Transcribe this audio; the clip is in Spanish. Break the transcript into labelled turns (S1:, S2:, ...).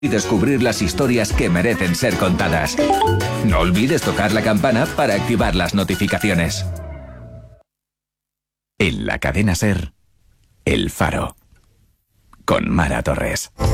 S1: y descubrir las historias que merecen ser contadas. No olvides tocar la campana para activar las notificaciones. En la cadena SER, El Faro, con Mara Torres.